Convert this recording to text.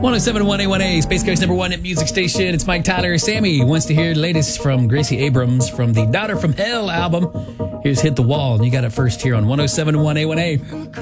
1071 A1A, Space Coast #1 at Music Station. It's Mike Tyler. Sammy wants to hear the latest from Gracie Abrams from the Daughter from Hell album. Here's Hit the Wall, and you got it first here on 1071 A1A.